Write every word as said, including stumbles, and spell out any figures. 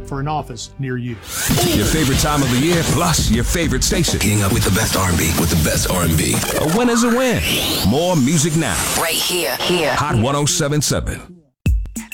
for an office near you. Your favorite time of the year, plus your favorite station. Getting up with the best R and B, with the best R and B. A win is a win. More music now. Right here, here. Hot one oh seven point seven.